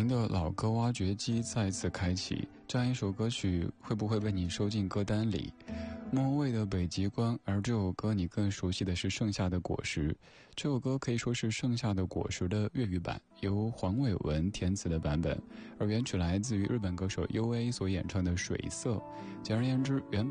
的老歌挖掘机再次开启，这样一首歌曲会不会被你收进歌单里？莫文蔚的《北极光》，而这首歌你更熟悉的是《盛夏的果实》。这首歌可以说是《盛夏的果实》的粤语版，由黄伟文填词的版本，而原曲来自于日本歌手 UA 所演唱的《水色》。简而言之，原